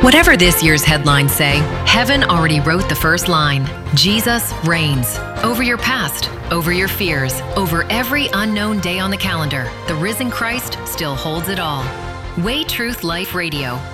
Whatever this year's headlines say, heaven already wrote the first line. Jesus reigns. Over your past, over your fears, over every unknown day on the calendar, the risen Christ still holds it all. Way Truth Life Radio,